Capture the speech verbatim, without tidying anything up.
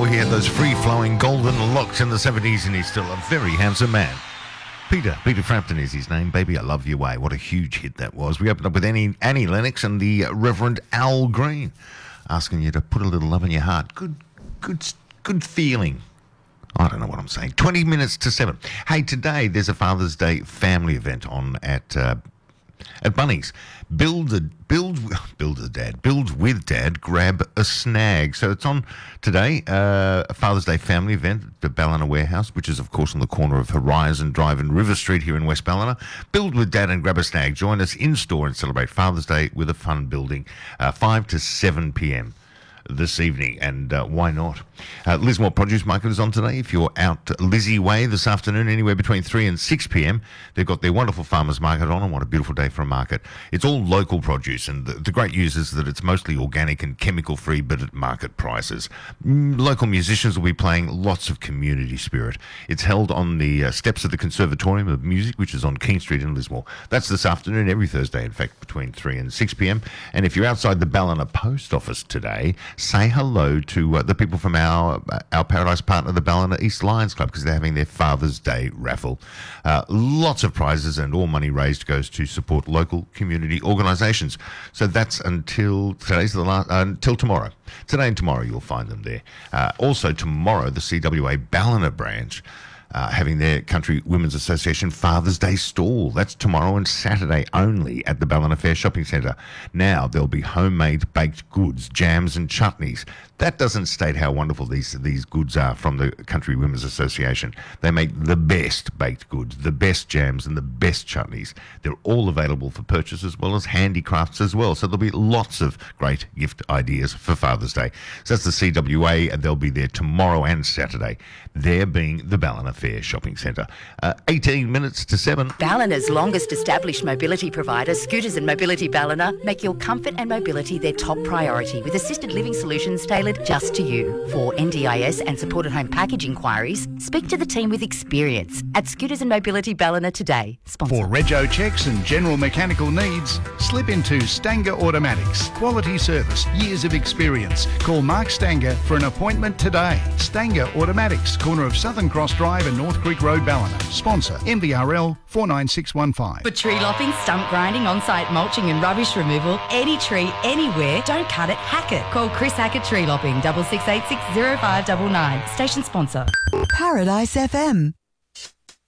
before he had those free-flowing golden locks in the seventies, and he's still a very handsome man. Peter, Peter Frampton is his name. Baby, I Love Your Way. What a huge hit that was. We opened up with Annie, Annie Lennox and the Reverend Al Green, asking you to put a little love in your heart. Good, good, good feeling. I don't know what I'm saying. twenty minutes to seven. Hey, today there's a Father's Day family event on at uh, at Bunnings. Build a build build a dad. Build with dad. Grab a snag. So it's on today. Uh, a Father's Day family event at the Ballina Warehouse, which is of course on the corner of Horizon Drive and River Street here in West Ballina. Build with dad and grab a snag. Join us in store and celebrate Father's Day with a fun building. Uh, five to seven p.m. this evening, and uh, why not? Uh, Lismore Produce Market is on today. If you're out Lizzie Way this afternoon, anywhere between three and six p.m, they've got their wonderful farmers market on, and what a beautiful day for a market. It's all local produce, and the, the great news is that it's mostly organic and chemical-free, but at market prices. Mm, local musicians will be playing, lots of community spirit. It's held on the uh, steps of the Conservatorium of Music, which is on King Street in Lismore. That's this afternoon, every Thursday, in fact, between three and six p.m. And if you're outside the Ballina Post Office today, say hello to uh, the people from our uh, our Paradise partner, the Ballina East Lions Club, because they're having their Father's Day raffle. Uh, lots of prizes, and all money raised goes to support local community organisations. So that's until today's the last uh, until tomorrow. Today and tomorrow you'll find them there. Uh, also tomorrow, the C W A Ballina branch Uh, having their Country Women's Association Father's Day stall. That's tomorrow and Saturday only at the Ballina Fair Shopping Centre. Now there'll be homemade baked goods, jams and chutneys. That doesn't state how wonderful these these goods are from the Country Women's Association. They make the best baked goods, the best jams and the best chutneys. They're all available for purchase as well as handicrafts as well. So there'll be lots of great gift ideas for Father's Day. So that's the C W A, and they'll be there tomorrow and Saturday. There being the Ballina Fair Shopping Centre. Uh, eighteen minutes to seven. Ballina's longest established mobility provider, Scooters and Mobility Ballina, make your comfort and mobility their top priority with assisted living solutions tailored just to you. For N D I S and supported home package inquiries, speak to the team with experience at Scooters and Mobility Ballina today. Sponsor. For rego checks and general mechanical needs, slip into Stanger Automatics. Quality service, years of experience. Call Mark Stanger for an appointment today. Stanger Automatics, corner of Southern Cross Drive and North Creek Road, Ballina. Sponsor M V R L four nine six one five. For tree lopping, stump grinding, on-site mulching and rubbish removal, any tree, anywhere, don't cut it, hack it. Call Chris Hackett Tree Lopping, double six eight six zero five nine nine. Station sponsor. Paradise F M.